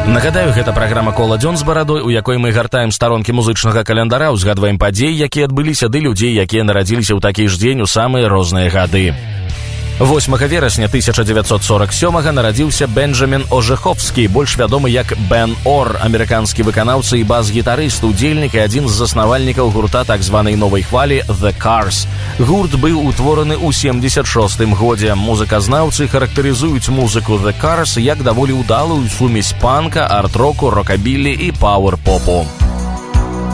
Нагадаю, гэта праграма «Кола дзён з барадой», у якой мы гартаем старонкі музычнага календара, узгадваем падзеі, якія адбыліся, ды людзей, якія нарадзіліся ў такі ж дзень у самыя розныя гады. 8 верасня 1947 нарадзіўся Бенджамін Ожеховскі, больш вядомы як Бен Ор, амерыканскі выканаўца і бас-гітарыст, удзельнік і адзін з заснавальнікаў гурта так званай новай хвалі The Cars. Гурт быў утвораны ў 76 годзе. Музыказнаўцы характарызуюць музыку The Cars як даволі ўдалую сумесь панка, арт-року, рокабілі і пауэр-попу.